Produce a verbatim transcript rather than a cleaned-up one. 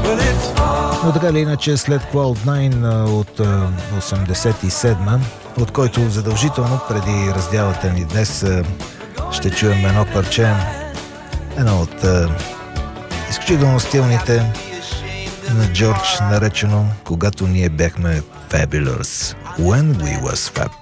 Но така или иначе, след Cloud Nine от осемдесет и седма, от който задължително преди разделата ни днес ще чуем едно парче, едно от изключително стилните на Джордж, наречено "Когато ние бяхме Fabulous", When We Was Fab.